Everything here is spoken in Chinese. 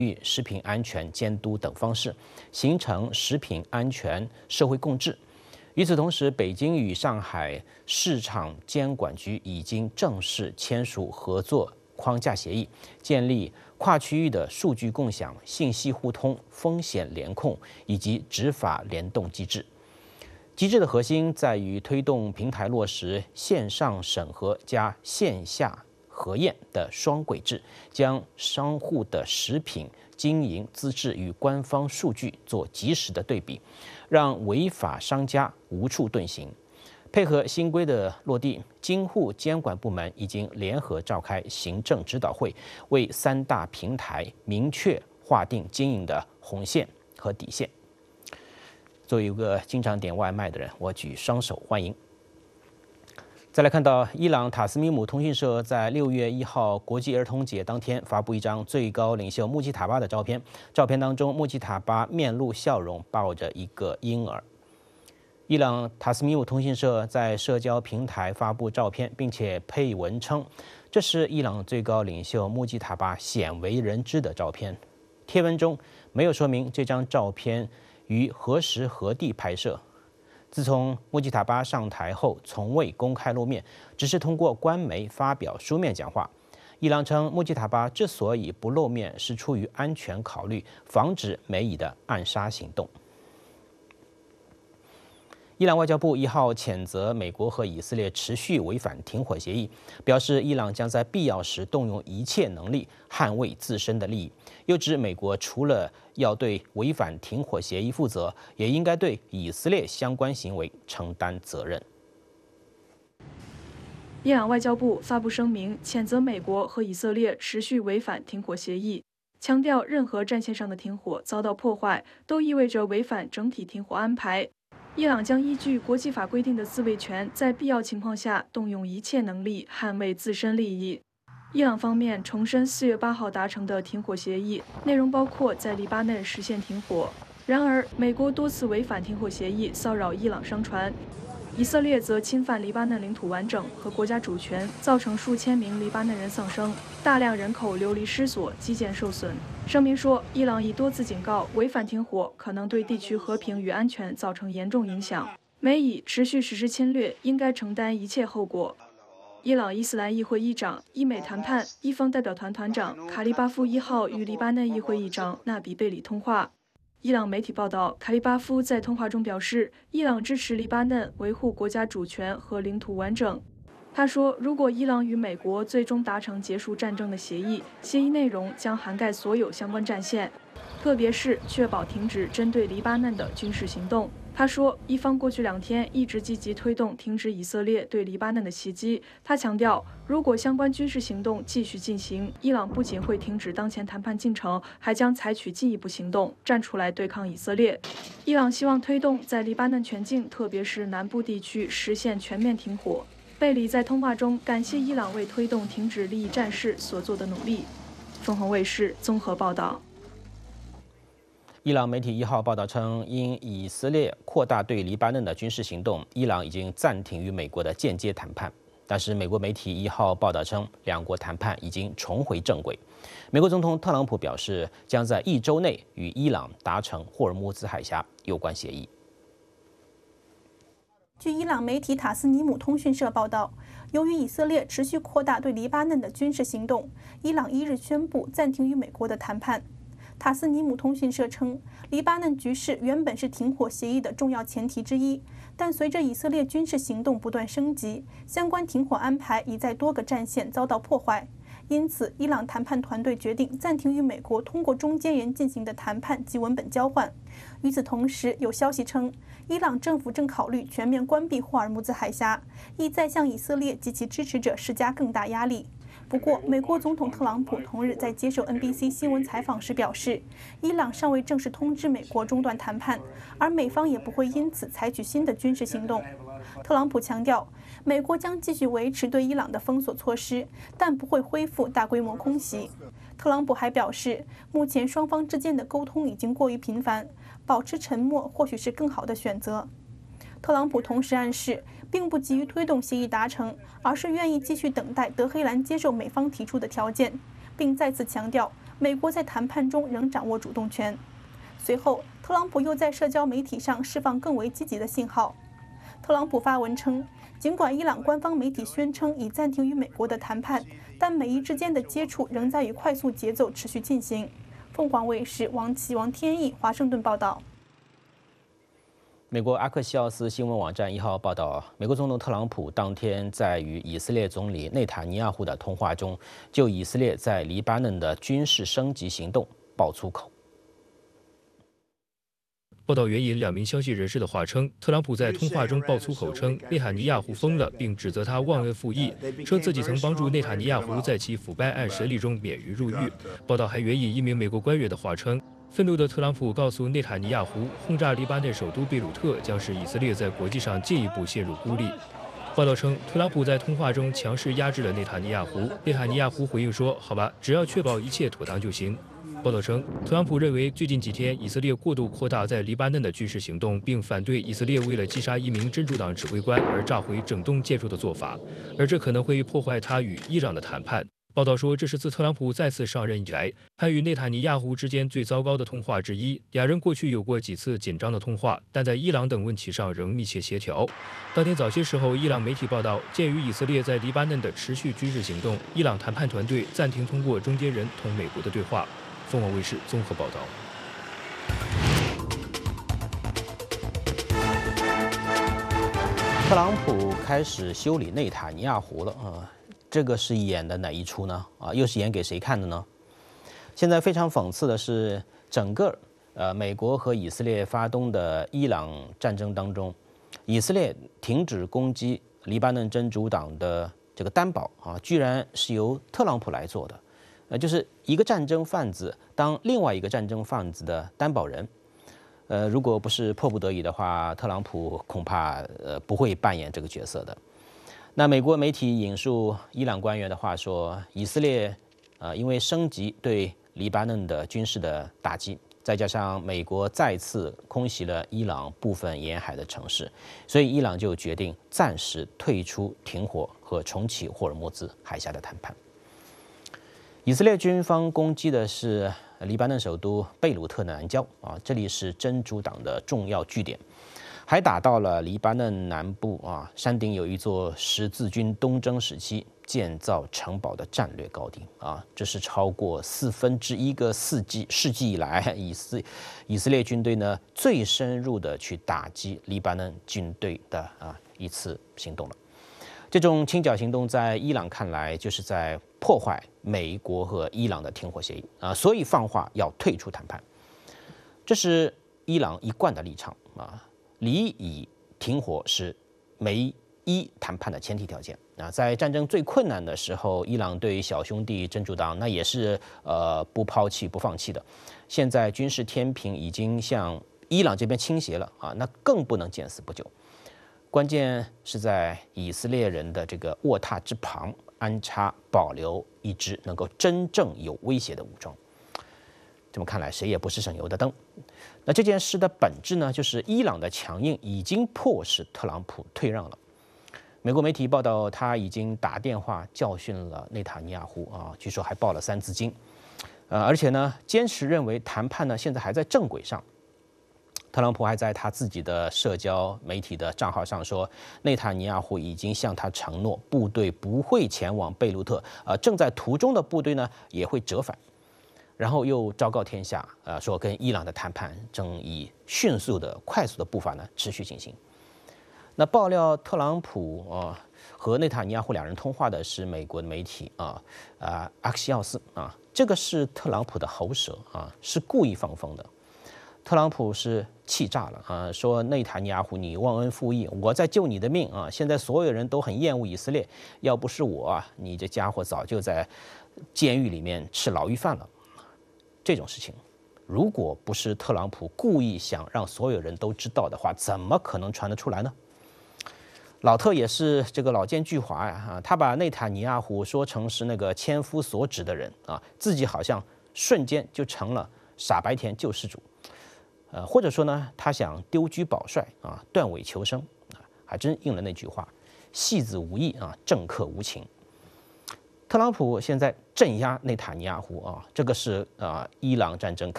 与食品安全监督等方式，形成食品安全社会共治。与此同时，北京与上海市场监管局已经正式签署合作框架协议，建立跨区域的数据共享、信息互通、风险联控以及执法联动机制。机制的核心在于推动平台落实线上审核加线下核验的双轨制，将商户的食品经营资质与官方数据做及时的对比，让违法商家无处遁形。配合新规的落地，京沪监管部门已经联合召开行政指导会，为3大平台明确划定经营的红线和底线。作为一个经常点外卖的人，我举双手欢迎。再来看到伊朗塔斯米姆通讯社在6月1号国际儿童节当天发布一张最高领袖穆吉塔巴的照片，照片当中穆吉塔巴面露笑容，抱着一个婴儿。伊朗塔斯米姆通讯社在社交平台发布照片，并且配文称，这是伊朗最高领袖穆吉塔巴鲜为人知的照片。贴文中没有说明这张照片于何时何地拍摄。自从穆吉塔巴上台后，从未公开露面，只是通过官媒发表书面讲话。伊朗称，穆吉塔巴之所以不露面，是出于安全考虑，防止美以的暗杀行动。伊朗外交部1号谴责美国和以色列持续违反停火协议，表示伊朗将在必要时动用一切能力捍卫自身的利益。又指美国除了要对违反停火协议负责，也应该对以色列相关行为承担责任。 伊朗外交部发布声明，谴责美国和以色列持续违反停火协议，强调任何战线上的停火遭到破坏，都意味着违反整体停火安排。伊朗将依据国际法规定的自卫权，在必要情况下动用一切能力捍卫自身利益。伊朗方面重申4月8号达成的停火协议，内容包括在黎巴嫩实现停火。然而，美国多次违反停火协议，骚扰伊朗商船；以色列则侵犯黎巴嫩领土完整和国家主权，造成数千名黎巴嫩人丧生，大量人口流离失所，基建受损。声明说，伊朗已多次警告，违反停火可能对地区和平与安全造成严重影响。美以持续实施侵略，应该承担一切后果。伊朗伊斯兰议会议长、伊美谈判一方代表团团长卡利巴夫1号与黎巴嫩议会议长纳比贝里通话。伊朗媒体报道，卡利巴夫在通话中表示，伊朗支持黎巴嫩维护国家主权和领土完整。他说，如果伊朗与美国最终达成结束战争的协议，协议内容将涵盖所有相关战线，特别是确保停止针对黎巴嫩的军事行动。他说，伊方过去2天一直积极推动停止以色列对黎巴嫩的袭击。他强调，如果相关军事行动继续进行，伊朗不仅会停止当前谈判进程，还将采取进一步行动，站出来对抗以色列。伊朗希望推动在黎巴嫩全境，特别是南部地区实现全面停火。贝里在通话中感谢伊朗为推动停止利益战事所做的努力。凤凰卫视综合报道。 伊朗媒体1号报道称，因以色列扩大对黎巴嫩的军事行动，伊朗已经暂停与美国的间接谈判。但是，美国媒体1号报道称，两国谈判已经重回正轨。美国总统特朗普表示，将在1周内与伊朗达成霍尔木兹海峡有关协议。 据伊朗媒体塔斯尼姆通讯社报道，由于以色列持续扩大对黎巴嫩的军事行动，伊朗1日宣布暂停与美国的谈判。塔斯尼姆通讯社称，黎巴嫩局势原本是停火协议的重要前提之一，但随着以色列军事行动不断升级，相关停火安排已在多个战线遭到破坏。因此，伊朗谈判团队决定暂停与美国通过中间人进行的谈判及文本交换。与此同时，有消息称，伊朗政府正考虑全面关闭霍尔木兹海峡，意在向以色列及其支持者施加更大压力。不过，美国总统特朗普同日在接受 NBC 新闻采访时表示，伊朗尚未正式通知美国中断谈判，而美方也不会因此采取新的军事行动。特朗普强调，美国将继续维持对伊朗的封锁措施，但不会恢复大规模空袭。特朗普还表示，目前双方之间的沟通已经过于频繁，保持沉默或许是更好的选择。特朗普同时暗示，并不急于推动协议达成，而是愿意继续等待德黑兰接受美方提出的条件，并再次强调， 美国在谈判中仍掌握主动权。随后，特朗普又在社交媒体上释放更为积极的信号。特朗普发文称，尽管伊朗官方媒体宣称已暂停与美国的谈判，但美伊之间的接触仍在以快速节奏持续进行。凤凰卫视王天意华盛顿报道。 美国阿克西奥斯新闻网站1号报道，美国总统特朗普当天在与以色列总理内塔尼亚胡的通话中，就以色列在黎巴嫩的军事升级行动爆粗口。 报道援引2名消息人士的话称，特朗普在通话中爆粗口称内塔尼亚胡疯了，并指责他忘恩负义，说自己曾帮助内塔尼亚胡在其腐败案审理中免于入狱。报道还援引1名美国官员的话称，愤怒的特朗普告诉内塔尼亚胡，轰炸黎巴嫩首都贝鲁特将使以色列在国际上进一步陷入孤立。报道称，特朗普在通话中强势压制了内塔尼亚胡，内塔尼亚胡回应说：“好吧，只要确保一切妥当就行。”报道称，特朗普认为最近几天以色列过度扩大在黎巴嫩的军事行动，并反对以色列为了击杀1名真主党指挥官而炸毁整栋建筑的做法，而这可能会破坏他与伊朗的谈判。报道说，这是自特朗普再次上任以来，他与内塔尼亚胡之间最糟糕的通话之一。两人过去有过几次紧张的通话，但在伊朗等问题上仍密切协调。当天早些时候，伊朗媒体报道，鉴于以色列在黎巴嫩的持续军事行动，伊朗谈判团队暂停通过中间人同美国的对话。凤凰卫视综合报道。 特朗普开始修理内塔尼亚胡了啊，这个是演的哪一出呢？啊，又是演给谁看的呢？现在非常讽刺的是，整个美国和以色列发动的伊朗战争当中，以色列停止攻击黎巴嫩真主党的这个担保啊，居然是由特朗普来做的。就是一个战争贩子当另外一个战争贩子的担保人，如果不是迫不得已的话，特朗普恐怕不会扮演这个角色的。那美国媒体引述伊朗官员的话说，以色列因为升级对黎巴嫩的军事的打击，再加上美国再次空袭了伊朗部分沿海的城市，所以伊朗就决定暂时退出停火和重启霍尔木兹海峡的谈判。以色列军方攻击的是黎巴嫩首都贝鲁特南郊啊，这里是真主党的重要据点，还打到了黎巴嫩南部啊，山顶有一座十字军东征时期建造城堡的战略高地啊，这是超过1/4个世纪以来以色列军队呢最深入的去打击黎巴嫩军队的一次行动了。这种清剿行动在伊朗看来就是在破坏美国和伊朗的停火协议啊，所以放话要退出谈判。这是伊朗一贯的立场啊，理以停火是美伊谈判的前提条件啊。在战争最困难的时候，伊朗对小兄弟真主党那也是不抛弃不放弃的。现在军事天平已经向伊朗这边倾斜了啊，那更不能见死不救。关键是在以色列人的这个卧榻之旁安插保留一支能够真正有威胁的武装。这么看来，谁也不是省油的灯。那这件事的本质呢，就是伊朗的强硬已经迫使特朗普退让了。美国媒体报道，他已经打电话教训了内塔尼亚胡啊，据说还报了3字经，而且呢，坚持认为谈判呢现在还在正轨上。特朗普还在他自己的社交媒体的账号上说，内塔尼亚胡已经向他承诺，部队不会前往贝鲁特，正在途中的部队呢也会折返。然后又昭告天下，说跟伊朗的谈判正以迅速的、快速的步伐呢持续进行。那爆料特朗普和内塔尼亚胡两人通话的是美国的媒体阿克西奥斯啊，这个是特朗普的喉舌啊，是故意放风的。特朗普是气炸了啊，说内塔尼亚胡你忘恩负义，我在救你的命啊！现在所有人都很厌恶以色列，要不是我，你这家伙早就在监狱里面吃牢狱饭了。这种事情，如果不是特朗普故意想让所有人都知道的话，怎么可能传得出来呢？老特也是这个老奸巨猾呀他把内塔尼亚胡说成是那个千夫所指的人啊，自己好像瞬间就成了傻白甜救世主。或者说呢，他想丢车保帅啊，断尾求生啊，还真应了那句话：戏子无义啊，政客无情。 特朗普现在镇压内塔尼亚胡啊，这个是伊朗战争